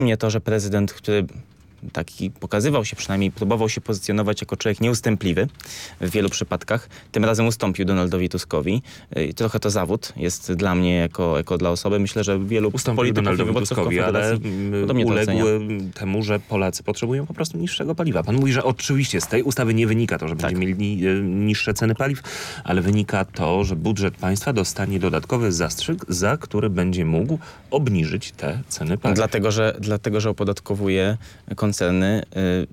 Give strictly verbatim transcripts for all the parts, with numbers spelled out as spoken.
mnie to, że prezydent, który taki pokazywał się, przynajmniej próbował się pozycjonować jako człowiek nieustępliwy w wielu przypadkach. Tym razem ustąpił Donaldowi Tuskowi. I trochę to zawód jest dla mnie jako, jako dla osoby. Myślę, że wielu ustąpił polityków Donaldowi Tuskowi, ale uległ temu, że Polacy potrzebują po prostu niższego paliwa. Pan mówi, że oczywiście z tej ustawy nie wynika to, że tak. będziemy mieli niższe ceny paliw, ale wynika to, że budżet państwa dostanie dodatkowy zastrzyk, za który będzie mógł obniżyć te ceny paliw. Dlatego, że, dlatego, że opodatkowuje koncerny,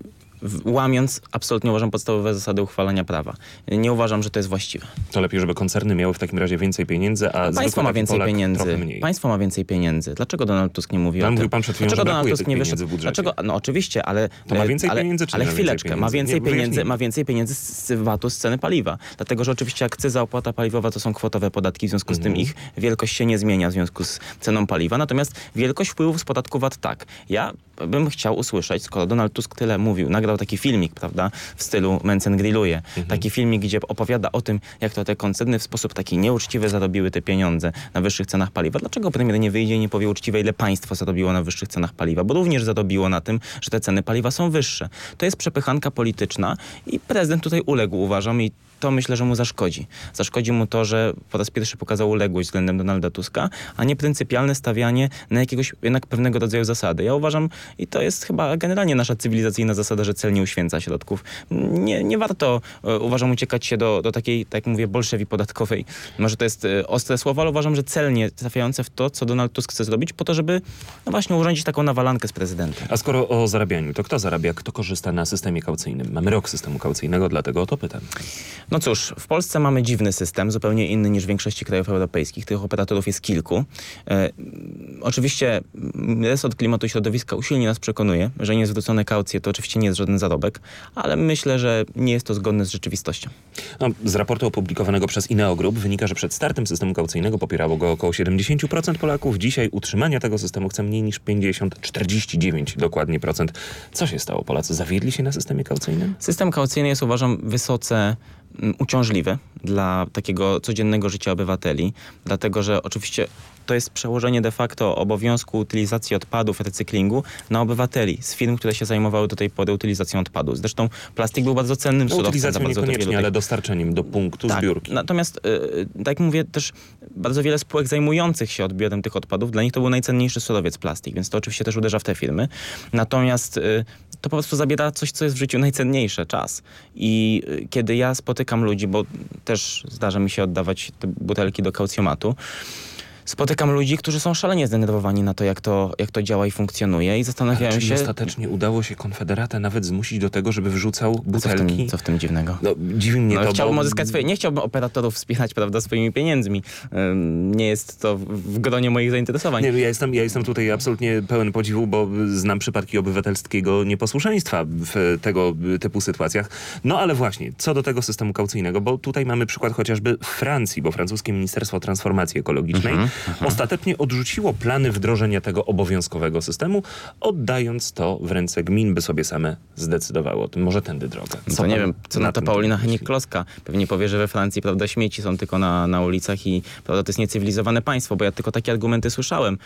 y, łamiąc absolutnie uważam podstawowe zasady uchwalania prawa. Nie uważam, że to jest właściwe. To lepiej, żeby koncerny miały w takim razie więcej pieniędzy, a państwo ma więcej Polak pieniędzy. Państwo ma więcej pieniędzy. Dlaczego Donald Tusk nie mówi no, o tym? Mówił pan przed chwilą, Dlaczego że Donald Tusk nie pieniędzy wyszedł? w budżecie. Dlaczego? No oczywiście, ale... To ma więcej ale, pieniędzy, czy ale nie chwileczkę, więcej ma więcej pieniędzy, pieniędzy, ma więcej pieniędzy z vatu z ceny paliwa. Dlatego, że oczywiście akcyza, opłata paliwowa to są kwotowe podatki, w związku z tym ich wielkość się nie zmienia w związku z ceną paliwa. Natomiast wielkość wpływów z podatku V A T tak. Ja bym chciał usłyszeć, skoro Donald Tusk tyle mówił, nagrał taki filmik, prawda, w stylu Mencen grilluje. Mhm. Taki filmik, gdzie opowiada o tym, jak to te koncerny w sposób taki nieuczciwy zarobiły te pieniądze na wyższych cenach paliwa. Dlaczego premier nie wyjdzie i nie powie uczciwe, ile państwo zarobiło na wyższych cenach paliwa? Bo również zarobiło na tym, że te ceny paliwa są wyższe. To jest przepychanka polityczna i prezydent tutaj uległ, uważam, i to myślę, że mu zaszkodzi. Zaszkodzi mu to, że po raz pierwszy pokazał uległość względem Donalda Tuska, a nie pryncypialne stawianie na jakiegoś jednak pewnego rodzaju zasady. Ja uważam, i to jest chyba generalnie nasza cywilizacyjna zasada, że cel nie uświęca środków. Nie, nie warto, uważam, uciekać się do, do takiej, tak jak mówię, bolszewi podatkowej. Może to jest ostre słowo, ale uważam, że celnie trafiające w to, co Donald Tusk chce zrobić, po to, żeby no właśnie urządzić taką nawalankę z prezydentem. A skoro o zarabianiu, to kto zarabia, kto korzysta na systemie kaucyjnym? Mamy rok systemu kaucyjnego, dlatego o to pytam. No cóż, w Polsce mamy dziwny system, zupełnie inny niż w większości krajów europejskich. Tych operatorów jest kilku. E, oczywiście resort klimatu i środowiska usilnie nas przekonuje, że niezwrócone kaucje to oczywiście nie jest żaden zarobek, ale myślę, że nie jest to zgodne z rzeczywistością. No, z raportu opublikowanego przez Ineo Group wynika, że przed startem systemu kaucyjnego popierało go około siedemdziesiąt procent Polaków. Dzisiaj utrzymania tego systemu chce mniej niż pięćdziesiąt, czterdzieści dziewięć dokładnie procent. Co się stało? Polacy zawiedli się na systemie kaucyjnym? System kaucyjny jest, uważam, wysoce uciążliwy dla takiego codziennego życia obywateli, dlatego że oczywiście to jest przełożenie de facto obowiązku utylizacji odpadów, recyklingu na obywateli z firm, które się zajmowały do tej pory utylizacją odpadów. Zresztą plastik był bardzo cennym no, surowcem. Utylizacją za bardzo niekoniecznie, wielu ale dostarczeniem do punktu tak, zbiórki. Natomiast, yy, tak jak mówię, też bardzo wiele spółek zajmujących się odbiorem tych odpadów, dla nich to był najcenniejszy surowiec plastik, więc to oczywiście też uderza w te firmy. Natomiast yy, to po prostu zabiera coś, co jest w życiu najcenniejsze, czas. I yy, kiedy ja spotykam ludzi, bo też zdarza mi się oddawać te butelki do kaucjomatu, spotykam ludzi, którzy są szalenie zdenerwowani na to, jak to, jak to działa i funkcjonuje i zastanawiają Ale się... ostatecznie udało się Konfederata nawet zmusić do tego, żeby wrzucał butelki? Co w tym, co w tym dziwnego? No, dziwi mnie no, to, chciałbym bo... odzyskać swoje... Nie chciałbym operatorów wspierać, prawda, swoimi pieniędzmi. Ym, nie jest to w gronie moich zainteresowań. Nie, ja jestem, ja jestem tutaj absolutnie pełen podziwu, bo znam przypadki obywatelskiego nieposłuszeństwa w tego typu sytuacjach. No ale właśnie, co do tego systemu kaucyjnego, bo tutaj mamy przykład chociażby Francji, bo francuskie Ministerstwo Transformacji Ekologicznej mm -hmm, ostatecznie odrzuciło plany wdrożenia tego obowiązkowego systemu, oddając to w ręce gmin, by sobie same zdecydowały o tym. Może tędy droga. Co nie wiem, co na, na to Paulina Hennig-Kloska. Pewnie powie, że we Francji, prawda, śmieci są tylko na, na ulicach i prawda, to jest niecywilizowane państwo, bo ja tylko takie argumenty słyszałem.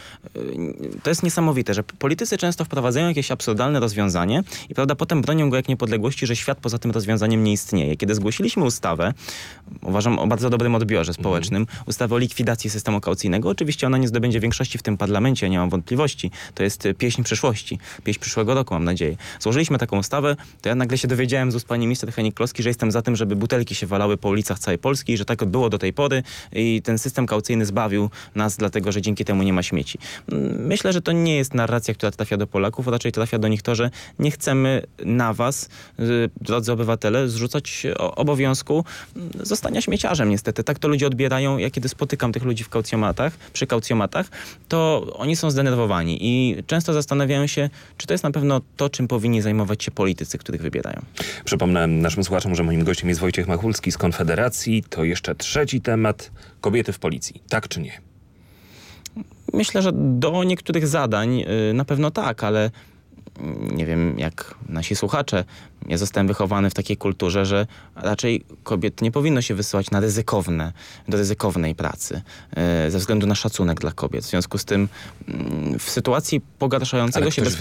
To jest niesamowite, że politycy często wprowadzają jakieś absurdalne rozwiązanie i prawda, potem bronią go jak niepodległości, że świat poza tym rozwiązaniem nie istnieje. Kiedy zgłosiliśmy ustawę, uważam o bardzo dobrym odbiorze społecznym, mm. ustawę o likwidacji systemu kaucyjnego, oczywiście ona nie zdobędzie większości w tym parlamencie, nie mam wątpliwości. To jest pieśń przyszłości. Pieśń przyszłego roku, mam nadzieję. Złożyliśmy taką ustawę, to ja nagle się dowiedziałem z ust pani minister Hennig-Kloski, że jestem za tym, żeby butelki się walały po ulicach całej Polski i że tak było do tej pory i ten system kaucyjny zbawił nas, dlatego że dzięki temu nie ma śmieci. Myślę, że to nie jest narracja, która trafia do Polaków, raczej trafia do nich to, że nie chcemy na was, drodzy obywatele, zrzucać obowiązku zostania śmieciarzem niestety. Tak to ludzie odbierają. Ja kiedy spotykam tych ludzi w kaucjomatach, przy kaucjomatach, to oni są zdenerwowani i często zastanawiają się, czy to jest na pewno to, czym powinni zajmować się politycy, których wybierają. Przypomnę naszym słuchaczom, że moim gościem jest Wojciech Machulski z Konfederacji. To jeszcze trzeci temat. Kobiety w policji. Tak czy nie? Myślę, że do niektórych zadań yy, na pewno tak, ale nie wiem jak nasi słuchacze, ja zostałem wychowany w takiej kulturze, że raczej kobiet nie powinno się wysyłać na ryzykowne, do ryzykownej pracy ze względu na szacunek dla kobiet. W związku z tym w sytuacji pogarszającego Ale się ktoś